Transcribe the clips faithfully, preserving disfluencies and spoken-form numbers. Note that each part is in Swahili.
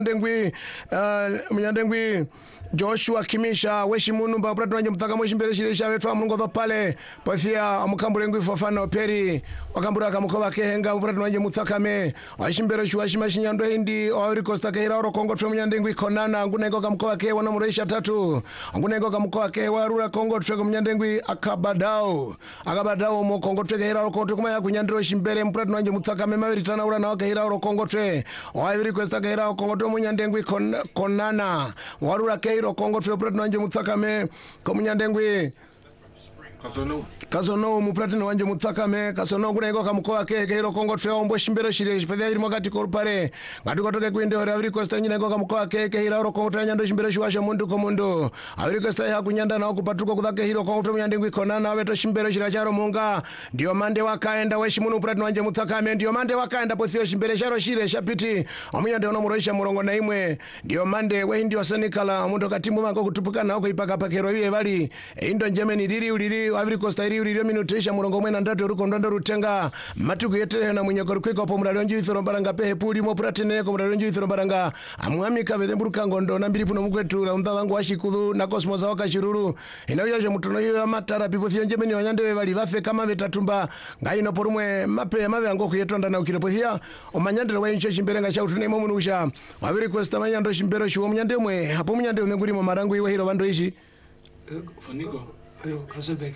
Ndengwi uh, Mnyandengwi Joshua Kimisha weshi munu mba pratu wanje mtaka mweshi mbele shirisha wetuwa mlungo pale pothia mkambule ngwi fofano peri wakambura waka mkoba kehenga pratu wanje mtaka me washi mbele shuwa shima shinyando hindi wawiri kosta kehira oro kongo tuwe Mnyandengwi konana nguneko kamkoba ke wana mreisha tatu nguneko kamkoba ke warura kongo tuwe Mnyandengwi akabadao akabadao mo kongo tuwe kehira oro kongo tuwe kumaya kunyandiro shimbele mpratu wanje mtaka me mawiri tana ura na wake hira oro kongo tuwe wawiri kosta kehira oro kongo tuwe Mnyandengwi kon, konana warura ke ro kongo tro pratino wanje mutsakame ko Mnyandengwi kasono kasono mu pratino wanje mutsakame kasono kuneko kamkoa ke ke ro kongo tro ombo shimbero shire shipedya iri mwakati korpare ngati kotoke kuinde ora aviri kosta nyineko kamkoa ke ke ira ro kongo tro nyando shimbero shiwasha mundu ko mundu aviri kosta ya kunyanda na kupatuko kudake hiro kongo tro Mnyandengwi konana weto shimbero shira charo munga ndio mande wakaenda weshi munu pratino wanje mutsakame ndio mande wakaenda pothio shimbere charo shire shapiti Mnyande ono muroisha murongo na imwe ndio mande we ndio sanikala mundu katimbu mako kutupukana uko ipaka pakero iye bali indo njemeni riri uriri aviri kosta iri uriri minutisha murongo mwena ndatu ruko ndondo rutenga matuku yetere na munyoko rukwiko po murari onju ithoro mbaranga pehe puli mo pratine ko murari onju ithoro mbaranga amwami kavede mburuka ngondo na mbiri puno mukwetu la unda wangu washikudhu na cosmos waka shiruru inayoje mutono hiyo amatara pipo thio njemeni wanyande bali vafe kama vetatumba ngai no porumwe mape mabe ango kuyetonda na ukirepo thia omanyande wa incho shimberenga cha utune mo munusha aviri kosta manyando shimbero shuo Mnyandemwe hapo Mnyande nguri mu marangu iwe hiro bando ishi faniko ayo kasebe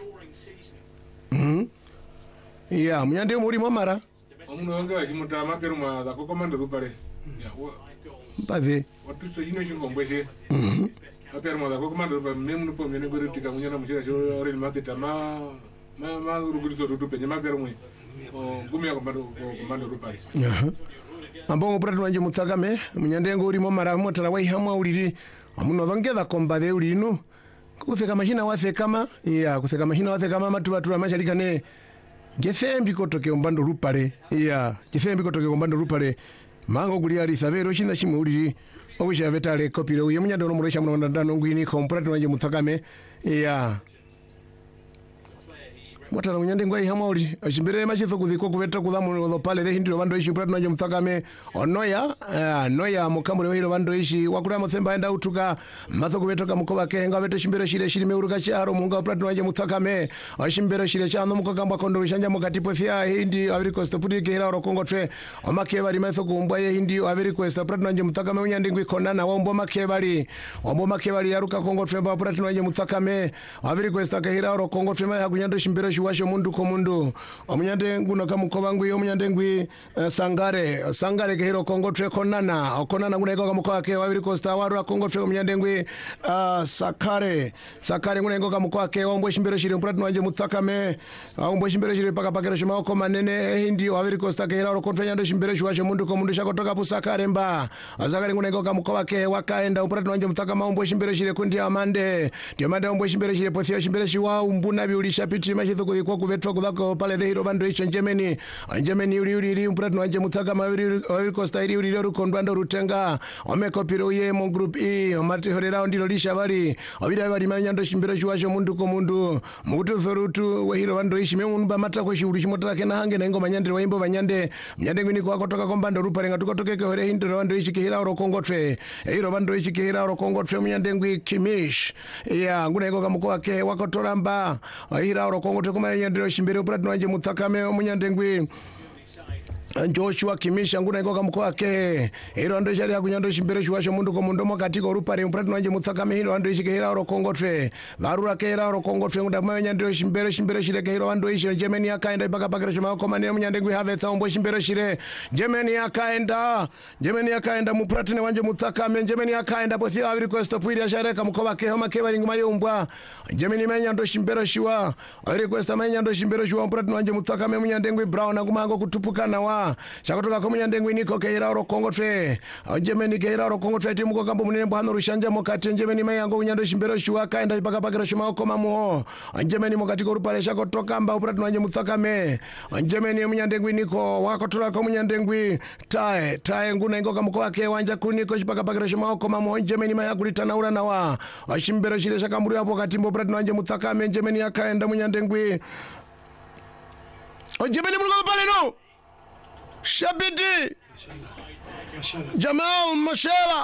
mhm yeah Mnyande muri mu mara omuntu wanga achimuta makero ma da komando rupare ya bave watu so yino shingombwese mhm apero ma da komando rupare memu po mene ngori tika munyana musira sho ore market ma ma ma rugurizo rutupe nyama pero mu ngumi ya komando komando rupare aha ambongo pratino wanje mutsakame Mnyandengo uri mo mara motara wai hamwa uliri amuno thongeza kombade ulinu kutheka mashina wathe kama ya kutheka mashina wathe kama matuba tura masharika ne ngefembi kotoke ombando rupare ya ngefembi kotoke ombando rupare mango guli ali savero shina shimwe uliri obusha vetale kopire uye Mnyande ono muroisha muno ndano ngwini ko pratino wanje mutsakame ya Motara Mnyandengo ai hamauri ashimbere machitho kuthiko kuveta kuthamu no pale the hindiro bando ishi pratino wanje mutsakame onoya uh, noya mukambure wehiro bando ishi wakura muthemba enda utuka matho kuvetoka mukoba kenga vete shimbere shire shiri meuruka charo munga pratino wanje mutsakame ashimbere shire chano mukagamba kondo shanja mukatipo thia hindi aviri kosta putike hira ro kongo twe omakebari matho kumbwa ye hindi aviri kosta pratino wanje mutsakame Mnyandengwi konana wombo makebari wombo makebari yaruka kongo twe ba pratino wanje mutsakame aviri kosta ke hira ro kongo twe ma yakunyando shimbere washo mundu ko mundu Mnyandengwi no kamukoba ngwi Mnyandengwi uh, sangare sangare ke hiro kongo twe konana konana nguneko kamukoba ke wabiri kosta waru kongo twe Mnyandengwi uh, sakare sakare nguneko kamukoba ke ombo shimbero shiri pratino wanje mutsakame ombo shimbero shiri paka pakero shima ko manene hindi wabiri kosta ke hiro kongo nyando shimbero washo mundu ko mundu shakotoka pusakare mba azakare nguneko kamukoba ke wakaenda pratino wanje mutsakame ombo shimbero shiri kundi amande ndio mande ombo shimbero shiri pothio shimbero shiwa umbuna biulisha piti mashitho kwa kuvetwa kudhako pale the hiro bando icho njemeni njemeni uri uri uri pratino wanje mutsakame waviri kosta iri uri rukondo ndo rutenga omekopiro ye mo group e mati horera ndiro lisha bari abira bari manyando shimbero shiwasho mundu ko mundu mukutu thorutu we hiro bando ishi memu mba mata ko shiuri chimotara kena hange na ngo manyandire waimbo banyande Mnyandengwi ni kwa kotoka kombando rupare ngatukotoke ke hore hindiro bando ishi ke hira ro kongo twe hiro bando ishi ke hira ro kongo twe Mnyandengwi Kimish ya ngune ngo kamukoa ke wakotoramba hira ro kongo twe kuma Mnyandiro shimbere pratino wanje mutsakame Mnyandengwi Joshua Kimisha nguna iko kamkoa ke hiro ndo shari akunyando shimbere shwasho mundu ko mundu mokatiko rupare pratino wanje mutsakame hiro ndo ishike hira ro kongo twe varura ke hira ro kongo twe ngunda Mnyandiro shimbere shimbere shire ke hiro ndo ishike Jemeni akaenda ipaka pakero shima ko mane Mnyandengwi havetsa ombo shimbere shire Jemeni akaenda Jemeni akaenda mu pratino wanje mutsakame Jemeni akaenda pothia aviri kosto puiri ashareka mkoba ke homa ke bari nguma yombwa Jemeni Mnyando shimbere shwa aviri kosto Mnyando shimbere shwa pratino wanje mutsakame Mnyandengwi Brown akumango kutupukana wa shakotoka ko Mnyandengwi niko ke hira ro kongo twe Jemeni ke hira ro kongo twe timu ko kambo munene bwano rushanja mokati Jemeni mayango Mnyando shimbero shwa kaenda ipaka pakero shima ko mamuho Jemeni mokati ko rupare shakotoka mba pratino wanje mutsakame Jemeni Mnyandengwi niko wakotola ko Mnyandengwi tae tae nguna ngo kamkoa ke wanja kuniko chipaka pakero shima ko mamuho Jemeni mayakulitana ura nawa ashimbero shire shakamuri hapo katimbo pratino wanje mutsakame Jemeni akaenda Mnyandengwi Jemeni mulungu pale no Shabidi Jamal Mashela